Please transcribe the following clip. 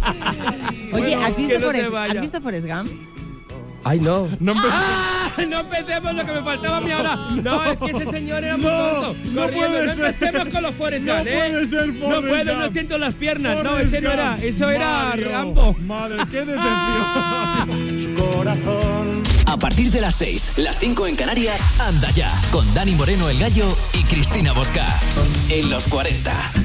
Oye, Bueno, ¿has que no se visto vaya. Forrest Gump? Ay, no. No No empecemos lo que me faltaba a mí ahora. No, es que ese señor era muy No, tonto. no Corriendo. puede No ser. empecemos con los Forrest No Gump, puede ser No Forrest puedo, Gump. no siento las piernas. No, Forrest ese no era. Gump. Eso era Mario. Rambo. Madre, qué decepción. Su corazón. A partir de las 6, las 5 en Canarias, Anda Ya, con Dani Moreno el Gallo y Cristina Bosca. En los 40.